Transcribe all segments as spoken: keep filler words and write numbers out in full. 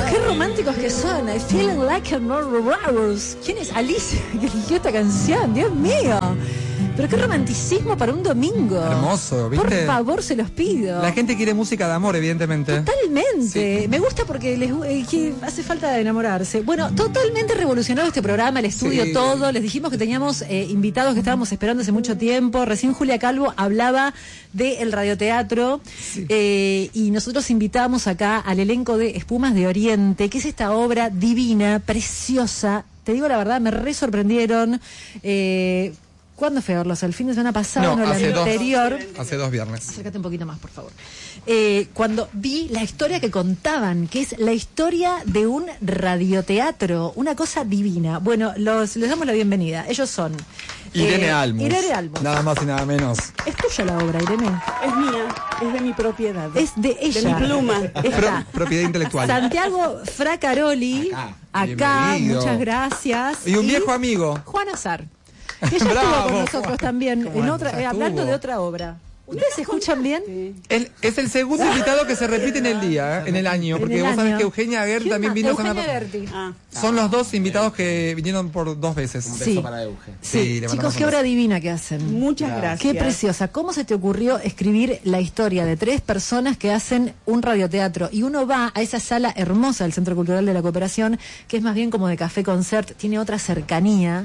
qué románticos que son. I feel like a rose. ¿Quién es Alicia que eligió esta canción? Dios mío. Pero qué romanticismo para un domingo. Hermoso, ¿viste? Por favor, se los pido. La gente quiere música de amor, evidentemente. Totalmente. Sí. Me gusta porque les eh, que hace falta enamorarse. Bueno, totalmente revolucionado este programa, el estudio, sí. Todo. Les dijimos que teníamos eh, invitados que estábamos esperando hace mucho tiempo. Recién Julia Calvo hablaba del radioteatro. Sí. Eh, y nosotros invitamos acá al elenco de Espumas de Oriente, que es esta obra divina, preciosa. Te digo la verdad, me re sorprendieron. Eh, ¿Cuándo fue a verlos? ¿El fin de semana pasado? No, no hace el anterior. Dos, hace dos viernes. Acércate un poquito más, por favor. Eh, cuando vi la historia que contaban, que es la historia de un radioteatro, una cosa divina. Bueno, los, les damos la bienvenida. Ellos son... Irene eh, Almos. Irene Almos. Nada más y nada menos. Es tuya la obra, Irene. Es mía, es de mi propiedad. Es de ella. De mi pluma. Está. Pro, propiedad intelectual. Santiago Fracaroli. Acá. Acá, muchas gracias. Y un viejo y amigo. Juan Azar. Que ella Bravo, estuvo con nosotros Juan. también, en otra, eh, hablando de otra obra. ¿Ustedes se escuchan bien? Sí. El, es el segundo invitado que se repite en el día, ¿eh? en el año, porque el vos sabés año. que Eugenia Aguer también vino. Eugenia semana- Berti. Ah. Son los dos invitados que vinieron por dos veces. Un beso Sí. para Euge. Sí, Sí, le chicos, mandamos qué un obra beso. divina que hacen. Muchas Gracias. gracias. Qué preciosa. ¿Cómo se te ocurrió escribir la historia de tres personas que hacen un radioteatro? Y uno va a esa sala hermosa del Centro Cultural de la Cooperación, que es más bien como de café concert, tiene otra cercanía,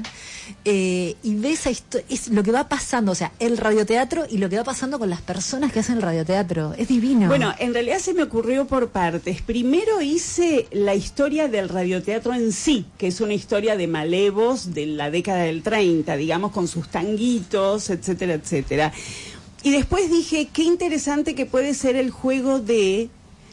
eh, y ve esa historia, es lo que va pasando, o sea, el radioteatro y lo que va pasando con las personas que hacen el radioteatro. Es divino. Bueno, en realidad se me ocurrió por partes. Primero hice la historia del radioteatro en sí, que es una historia de malevos de la década del treinta, digamos, con sus tanguitos, etcétera, etcétera. Y después dije, qué interesante que puede ser el juego de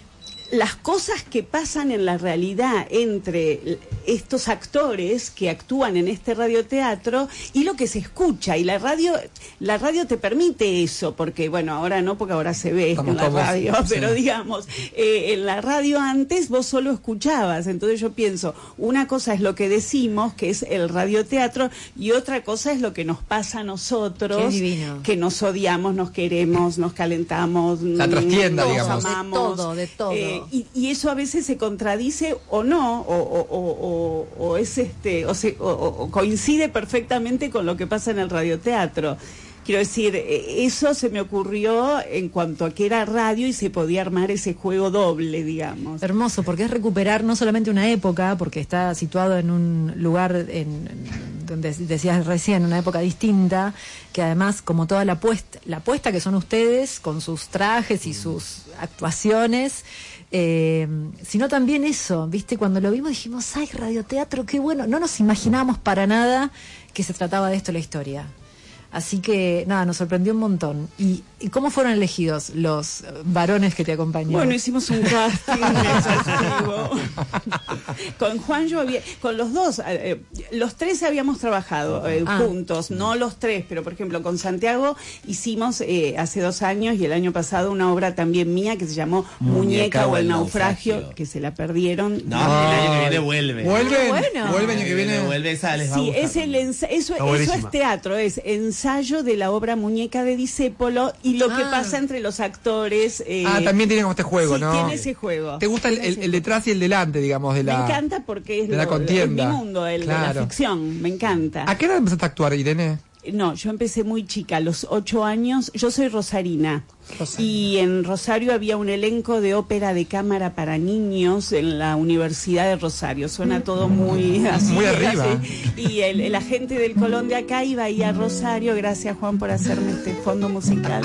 las cosas que pasan en la realidad entre estos actores que actúan en este radioteatro y lo que se escucha. Y la radio la radio te permite eso, porque, bueno, ahora no, porque ahora se ve Estamos en la todos, radio, sí. pero digamos, eh, en la radio antes vos solo escuchabas. Entonces yo pienso, una cosa es lo que decimos, que es el radioteatro, y otra cosa es lo que nos pasa a nosotros, Qué divino. que nos odiamos, nos queremos, nos calentamos, La trastienda, nos digamos. De amamos. todo, de todo. Eh, y, y eso a veces se contradice o no, o, o, o, o, o es este, o, se, o, o coincide perfectamente con lo que pasa en el radioteatro. Quiero decir, eso se me ocurrió en cuanto a que era radio y se podía armar ese juego doble, digamos. Hermoso, porque es recuperar no solamente una época, porque está situado en un lugar en, en donde decías recién, una época distinta, que además, como toda la puesta, la puesta que son ustedes, con sus trajes y sus actuaciones, eh, sino también eso, ¿viste? Cuando lo vimos dijimos, ¡ay, radioteatro, qué bueno! No nos imaginábamos para nada que se trataba de esto la historia. Así que, nada, nos sorprendió un montón. ¿Y, y cómo fueron elegidos los varones que te acompañaron? Bueno, hicimos un casting exhaustivo. Con Juan yo había, con los dos, eh, los tres habíamos trabajado eh, Ah. juntos, no los tres, pero por ejemplo con Santiago hicimos eh, hace dos años y el año pasado una obra también mía que se llamó Muñeca, Muñeca o el naufragio, que se la perdieron. No, el año que viene vuelve. Vuelven, Ah, bueno. vuelven año que viene. Vuelve esa, les va a Sí, gustar. es el ensa- eso, Está eso buenísima. es teatro, es ensayo de la obra Muñeca de Discépolo y lo que Ah. pasa entre los actores. eh, Ah, también tiene como este juego, sí, ¿no? tiene ese juego. ¿Te gusta el, Tiene el, ese el detrás y el delante, digamos, de Me la... encanta porque es, de la lo- contienda. es mi mundo, el de Claro. la ficción, me encanta. ¿A qué edad empezaste a actuar, Irene? No, yo empecé muy chica, a los ocho años, yo soy rosarina. Rosario. Y en Rosario había un elenco de ópera de cámara para niños en la Universidad de Rosario. Suena todo muy así. Muy arriba. así. Y el, el agente del Colón de acá iba ahí a Rosario. Gracias, Juan, por hacerme este fondo musical.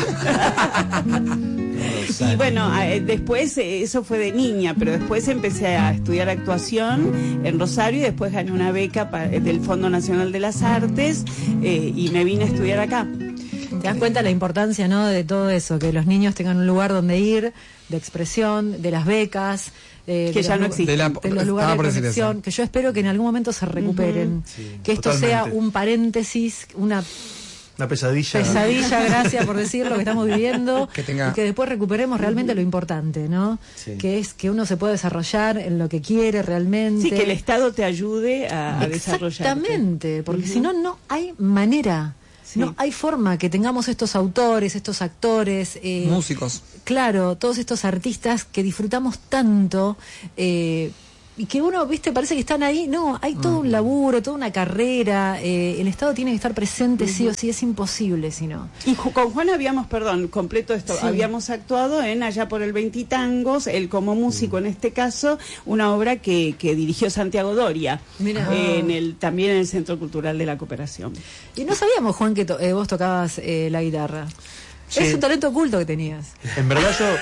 Y bueno, eh, después eh, eso fue de niña, pero después empecé a estudiar actuación en Rosario y después gané una beca pa- del Fondo Nacional de las Artes eh, y me vine a estudiar acá. Te das cuenta la importancia, ¿no?, de todo eso, que los niños tengan un lugar donde ir, de expresión, de las becas, eh, Que de ya los no lu- existen. De la- de los ah, lugares por de decir conexión, eso. que yo espero que en algún momento se recuperen, Sí, que esto totalmente. sea un paréntesis, una Una pesadilla. pesadilla, gracias por decir lo que estamos viviendo, Que tenga- y que después recuperemos realmente lo importante, ¿no? Sí. Que es que uno se pueda desarrollar en lo que quiere realmente. Sí, que el Estado te ayude a, a desarrollar. Exactamente, porque Ujú. si no, no hay manera. Sí. No hay forma que tengamos estos autores, estos actores, eh, Músicos. claro, todos estos artistas que disfrutamos tanto, eh, y que uno, viste, parece que están ahí. No, hay todo un laburo, toda una carrera. Eh, el Estado tiene que estar presente, uh-huh. sí o sí, es imposible si no. Y con Juan habíamos, perdón, completo esto, sí. habíamos actuado en Allá por el Veintitangos, él como músico en este caso, una obra que, que dirigió Santiago Doria, eh, en el, también en el Centro Cultural de la Cooperación. Y no sabíamos, Juan, que to, eh, vos tocabas eh, la guitarra. Sí. Es un talento oculto que tenías. En verdad yo...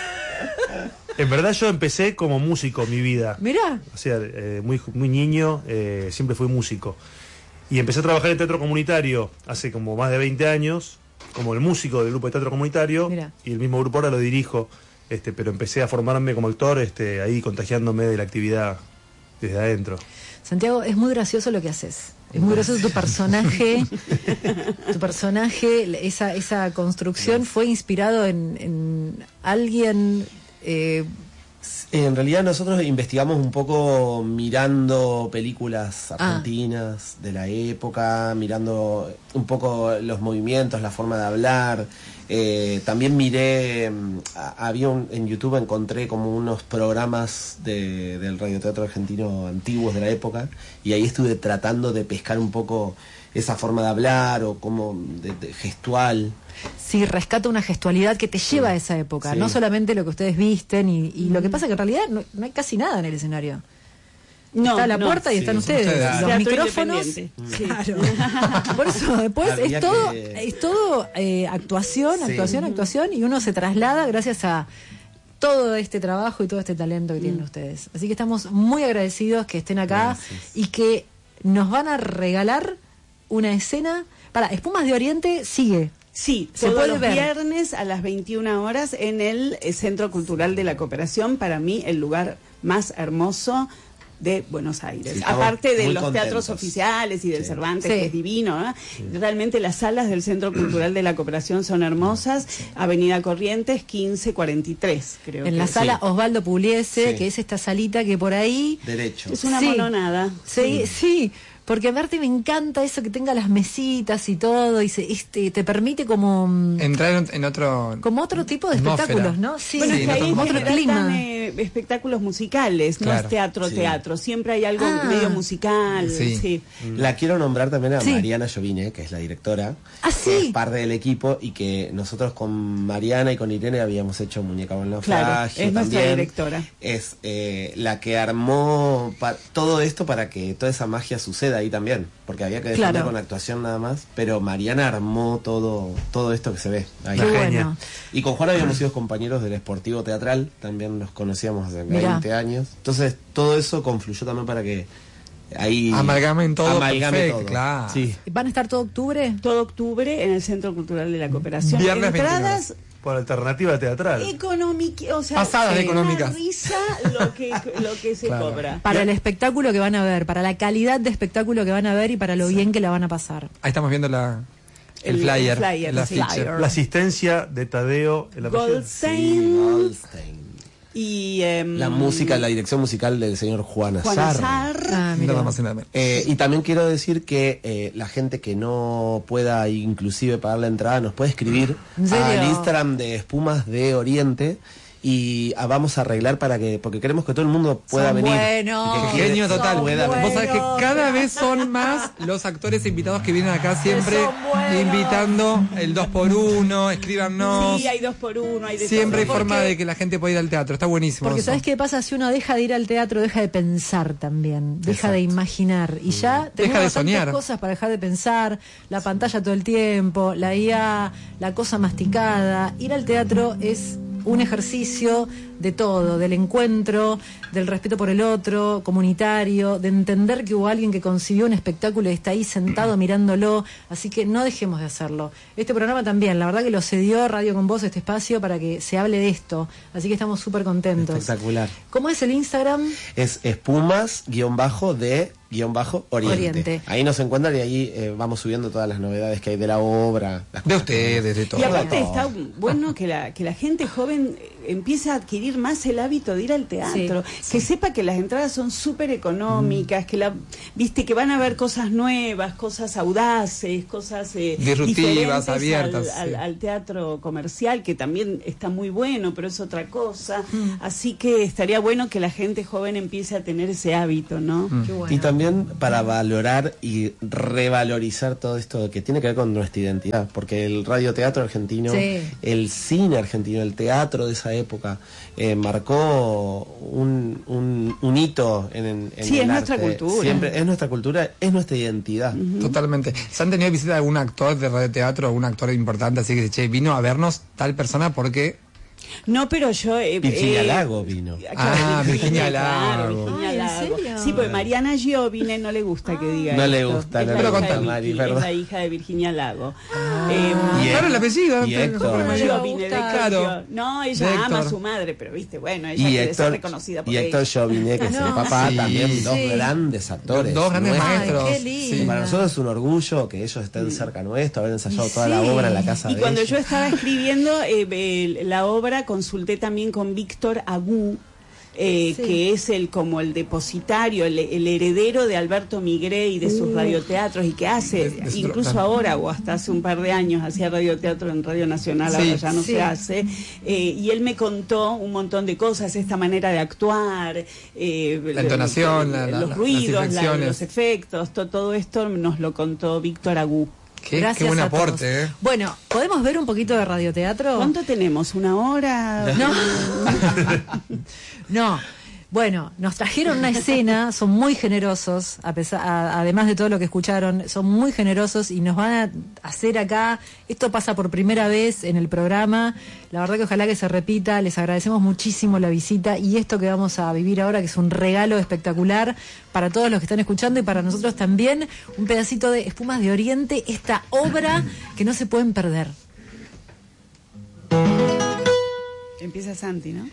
En verdad yo empecé como músico mi vida. Mirá. O sea, eh, muy, muy niño, eh, siempre fui músico. Y empecé a trabajar en teatro comunitario hace como más de veinte años, como el músico del grupo de teatro comunitario. Mirá. Y el mismo grupo ahora lo dirijo, este, pero empecé a formarme como actor, este, ahí contagiándome de la actividad desde adentro. Santiago, es muy gracioso lo que haces. Es muy gracioso tu personaje. Tu personaje, esa, esa construcción fue inspirado en, en alguien... Eh, en realidad nosotros investigamos un poco mirando películas argentinas ah. de la época, mirando un poco los movimientos, la forma de hablar. Eh, también miré, había un, en YouTube encontré como unos programas de, del radioteatro argentino antiguos de la época, y ahí estuve tratando de pescar un poco esa forma de hablar o como de, de gestual. Sí, rescata una gestualidad que te lleva a esa época, sí. no solamente lo que ustedes visten, y, y lo que pasa que en realidad no, no hay casi nada en el escenario. No, está la no, puerta y sí, están ustedes, ustedes. Los micrófonos. Sí. Claro. Por eso después Había es todo, que... es todo eh, actuación, sí. actuación, actuación, y uno se traslada gracias a todo este trabajo y todo este talento que mm. tienen ustedes. Así que estamos muy agradecidos que estén acá gracias. Y que nos van a regalar una escena. Para, Espumas de Oriente sigue. Sí, se todos puede los ver. Viernes a las veintiuna horas en el Centro Cultural de la Cooperación, para mí el lugar más hermoso de Buenos Aires, sí, aparte de los contentos. Teatros oficiales y del sí. Cervantes, sí. que es divino, ¿eh? Sí. Realmente las salas del Centro Cultural de la Cooperación son hermosas. Avenida Corrientes quince cuarenta y tres, creo. En que la es. sala sí. Osvaldo Pugliese, sí. que es esta salita que por ahí... Derecho. Es una sí. mononada. Sí, sí. sí. Porque aparte me encanta eso que tenga las mesitas y todo, y se, este te permite como... Entrar en, en otro... Como otro tipo de espectáculos, ¿no? Sí, bueno, sí, es que ahí otro clima. Eh, espectáculos musicales, claro. no es teatro, sí. teatro. Siempre hay algo ah. medio musical. Sí. Sí. La quiero nombrar también a sí. Mariana Jovine, que es la directora, ¿Ah, que sí? es parte del equipo, y que nosotros con Mariana y con Irene habíamos hecho Muñeca con Naufragio. Claro, es nuestra directora. Es eh, la que armó pa- todo esto para que toda esa magia suceda ahí también, porque había que defender claro. con actuación nada más, pero Mariana armó todo todo esto que se ve ahí. Qué bueno. Y con Juan habíamos sido compañeros del Sportivo Teatral, también nos conocíamos hace Mirá. veinte años, entonces todo eso confluyó también para que ahí amalgamen todo, amalgame perfecto, todo. Claro. Sí. ¿Van a estar todo octubre? Todo octubre en el Centro Cultural de la Cooperación. Viernes Entradas por alternativa teatral. Económica, o sea, pasadas sí, económicas. Risa lo que lo que se claro. cobra. Para el espectáculo que van a ver, para la calidad de espectáculo que van a ver y para lo sí. bien que la van a pasar. Ahí estamos viendo la el, el flyer, el flyer, la, sí. flyer. La asistencia de Tadeo el Goldstein. Sí, Goldstein. Y um, la música, la dirección musical del señor Juan Azar. Juan Azar. Ah, nada más y nada menos. Eh, y también quiero decir que eh, la gente que no pueda inclusive pagar la entrada nos puede escribir al Instagram de Espumas de Oriente, y ah, vamos a arreglar para que, porque queremos que todo el mundo pueda son venir. Buenos, que genio total. Pueda Vos sabés que cada vez son más los actores invitados que vienen acá siempre invitando el dos por uno, escríbanos. Sí, hay dos por uno, hay de siempre todo. hay forma Porque... de que la gente pueda ir al teatro, está buenísimo. Porque eso. ¿sabés qué pasa? Si uno deja de ir al teatro, deja de pensar también, deja Exacto. de imaginar, y ya deja de tantas soñar. cosas para dejar de pensar, la pantalla todo el tiempo, la I A, la cosa masticada. Ir al teatro es un ejercicio de todo, del encuentro, del respeto por el otro, comunitario, de entender que hubo alguien que concibió un espectáculo y está ahí sentado mirándolo, así que no dejemos de hacerlo. Este programa también, la verdad que lo cedió Radio con Vos, este espacio, para que se hable de esto, así que estamos súper contentos. Espectacular. ¿Cómo es el Instagram? Es espumas guión bajo de guión bajo oriente. Oriente. Ahí nos encuentran y ahí eh, vamos subiendo todas las novedades que hay de la obra. Las de ustedes, de todo. Y aparte está bueno que la, que la gente joven empiece a adquirir más el hábito de ir al teatro, sí, que sí. sepa que las entradas son súper económicas, mm. que la, viste, que van a ver cosas nuevas, cosas audaces, cosas eh, disruptivas, abiertas, al, sí. al, al teatro comercial, que también está muy bueno, pero es otra cosa. Mm. Así que estaría bueno que la gente joven empiece a tener ese hábito, ¿no? Mm. Qué bueno. Y también para valorar y revalorizar todo esto que tiene que ver con nuestra identidad, porque el radioteatro argentino, sí. el cine argentino, el teatro de esa época, eh, marcó un, un, un hito en, en sí, el es arte. nuestra cultura. Siempre es nuestra cultura, es nuestra identidad. Uh-huh. Totalmente. ¿Se han tenido visita de algún actor de radioteatro, algún actor importante, así que dice, che, vino a vernos tal persona porque... No, pero yo... Eh, Virginia eh, Lago vino. Ah, Virginia Lago. Lago. Virginia Ay, ¿en Lago. serio? Sí, porque Mariana Giovine no le gusta ah. que diga No esto. le gusta, es no la le hija gusta, de Mari, Virgi- perdón. Es la hija de Virginia Lago. Ah, eh, y claro, el apellido. Y Héctor. No, Giovine, de claro. No, ella de ama a Héctor. su madre, pero viste, bueno, ella Y quiere Héctor, ser reconocida por y Héctor ella. Giovine, que es No. el papá, Sí, también dos sí. grandes actores. Dos grandes nuestros. maestros. Ay, qué lindo. Sí. Para nosotros es un orgullo que ellos estén cerca nuestro, haber ensayado Y toda sí. la obra en la casa Y de cuando ellos. yo estaba escribiendo eh, eh, la obra, consulté también con Víctor Agú, eh, Sí. que es el como el depositario, el, el heredero de Alberto Migré y de sus Uh. radioteatros, y que hace, De- de su- incluso claro. ahora o hasta hace un par de años, hacía radioteatro en Radio Nacional, Sí. ahora ya no Sí. se hace, eh, y él me contó un montón de cosas, esta manera de actuar, eh, La entonación, la- la- los las ruidos, la- inflexiones. los efectos, to- todo esto nos lo contó Víctor Agú. Qué, Gracias qué buen a aporte, todos. ¿eh? Bueno, ¿podemos ver un poquito de radioteatro? ¿Cuánto tenemos? ¿Una hora? No. No. Bueno, nos trajeron una escena, son muy generosos, a pesar, a- además de todo lo que escucharon, son muy generosos y nos van a hacer acá, esto pasa por primera vez en el programa, la verdad que ojalá que se repita, les agradecemos muchísimo la visita y esto que vamos a vivir ahora, que es un regalo espectacular para todos los que están escuchando y para nosotros también, un pedacito de Espumas de Oriente, esta obra que no se pueden perder. Empieza Santi, ¿no?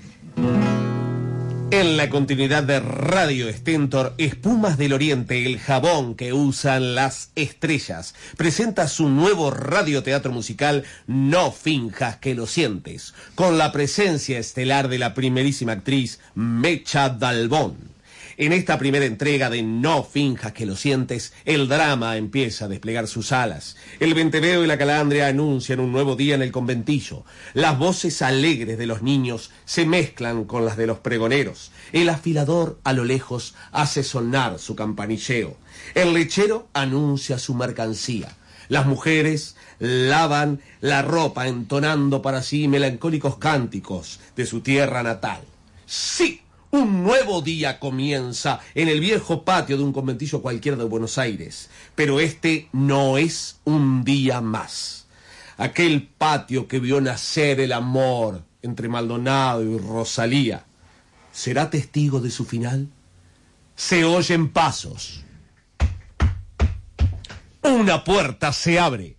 En la continuidad de Radio Stentor, Espumas del Oriente, el jabón que usan las estrellas, presenta su nuevo radioteatro musical No finjas que lo sientes, con la presencia estelar de la primerísima actriz Mecha Dalbón. En esta primera entrega de No finjas que lo sientes, el drama empieza a desplegar sus alas. El venteveo y la calandria anuncian un nuevo día en el conventillo. Las voces alegres de los niños se mezclan con las de los pregoneros. El afilador a lo lejos hace sonar su campanilleo. El lechero anuncia su mercancía. Las mujeres lavan la ropa entonando para sí melancólicos cánticos de su tierra natal. ¡Sí! Un nuevo día comienza en el viejo patio de un conventillo cualquiera de Buenos Aires, pero este no es un día más. Aquel patio que vio nacer el amor entre Maldonado y Rosalía, ¿será testigo de su final? Se oyen pasos. Una puerta se abre.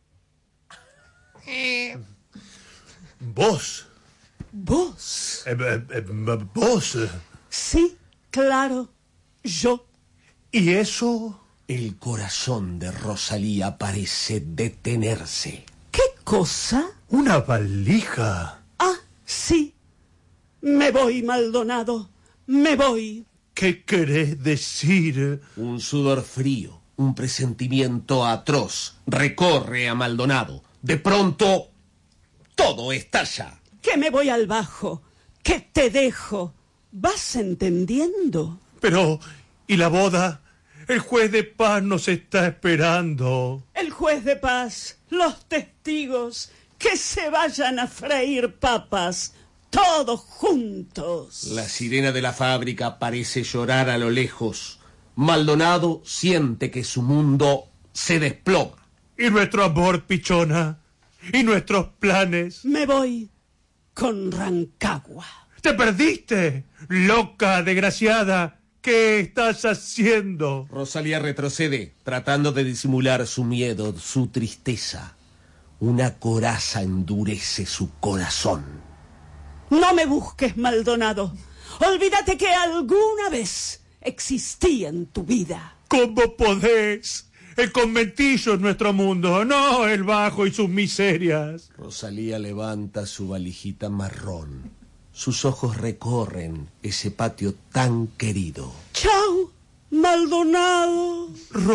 ¿Vos? ¿Vos? Eh, eh, eh, ¿Vos? Sí, claro, yo. ¿Y eso? El corazón de Rosalía parece detenerse. ¿Qué cosa? Una valija. Ah, sí. Me voy, Maldonado. Me voy. ¿Qué querés decir? Un sudor frío, un presentimiento atroz recorre a Maldonado. De pronto, todo estalla. Que me voy al bajo. Que te dejo. ¿Vas entendiendo? Pero, ¿y la boda? El juez de paz nos está esperando. El juez de paz, los testigos, que se vayan a freír papas, todos juntos. La sirena de la fábrica parece llorar a lo lejos. Maldonado siente que su mundo se desploma. ¿Y nuestro amor, pichona? ¿Y nuestros planes? Me voy con Rancagua. ¡Te perdiste! ¡Loca, desgraciada! ¿Qué estás haciendo? Rosalía retrocede, tratando de disimular su miedo, su tristeza. Una coraza endurece su corazón. No me busques, Maldonado. Olvídate que alguna vez existí en tu vida. ¿Cómo podés? El conventillo es nuestro mundo, no el bajo y sus miserias. Rosalía levanta su valijita marrón. Sus ojos recorren ese patio tan querido. ¡Chao, Maldonado!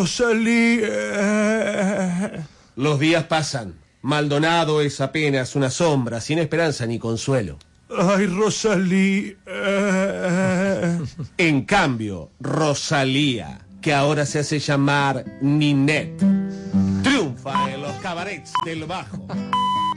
Rosalía. Los días pasan. Maldonado es apenas una sombra, sin esperanza ni consuelo. Ay, Rosalía. En cambio, Rosalía, que ahora se hace llamar Ninette, triunfa en los cabarets del bajo.